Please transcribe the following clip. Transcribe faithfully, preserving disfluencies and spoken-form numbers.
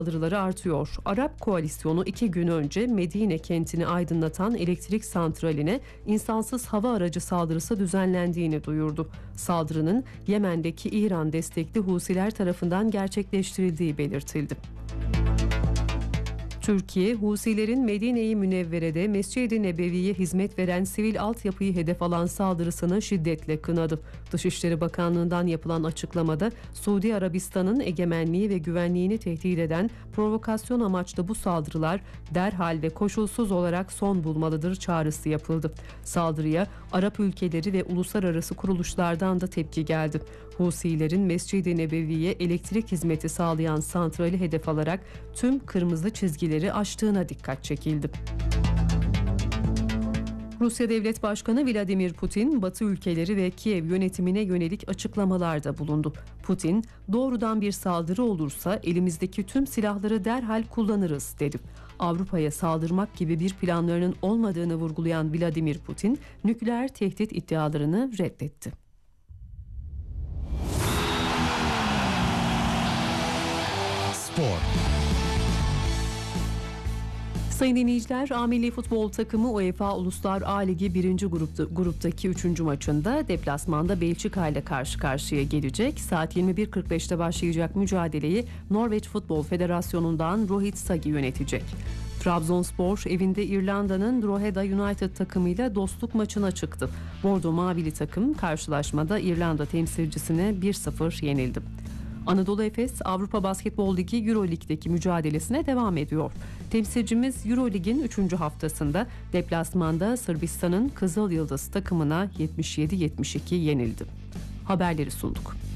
Saldırıları artıyor. Arap koalisyonu iki gün önce Medine kentini aydınlatan elektrik santraline insansız hava aracı saldırısı düzenlendiğini duyurdu. Saldırının Yemen'deki İran destekli Husiler tarafından gerçekleştirildiği belirtildi. Türkiye, Husilerin Medine-i Münevvere'de Mescid-i Nebevi'ye hizmet veren sivil altyapıyı hedef alan saldırısını şiddetle kınadı. Dışişleri Bakanlığı'ndan yapılan açıklamada Suudi Arabistan'ın egemenliği ve güvenliğini tehdit eden provokasyon amaçlı bu saldırılar derhal ve koşulsuz olarak son bulmalıdır çağrısı yapıldı. Saldırıya Arap ülkeleri ve uluslararası kuruluşlardan da tepki geldi. Husilerin Mescid-i Nebevi'ye elektrik hizmeti sağlayan santrali hedef alarak tüm kırmızı çizgileri aştığına dikkat çekildi. Rusya Devlet Başkanı Vladimir Putin, Batı ülkeleri ve Kiev yönetimine yönelik açıklamalarda bulundu. Putin, doğrudan bir saldırı olursa elimizdeki tüm silahları derhal kullanırız dedi. Avrupa'ya saldırmak gibi bir planlarının olmadığını vurgulayan Vladimir Putin, nükleer tehdit iddialarını reddetti. Spor. Sayın dinleyiciler, A Milli Futbol takımı UEFA Uluslar A Ligi birinci grupta, gruptaki üçüncü maçında deplasmanda Belçika ile karşı karşıya gelecek. Saat yirmi bir kırk beşte başlayacak mücadeleyi Norveç Futbol Federasyonu'ndan Rohit Sagi yönetecek. Trabzonspor evinde İrlanda'nın Drogheda United takımıyla dostluk maçına çıktı. Bordo Mavili takım karşılaşmada İrlanda temsilcisine bir sıfır yenildi. Anadolu Efes Avrupa Basketbol Ligi Euroleague'deki mücadelesine devam ediyor. Temsilcimiz Euroleague'in üçüncü haftasında deplasmanda Sırbistan'ın Kızıl Yıldız takımına yetmiş yedi yetmiş iki yenildi. Haberleri sunduk.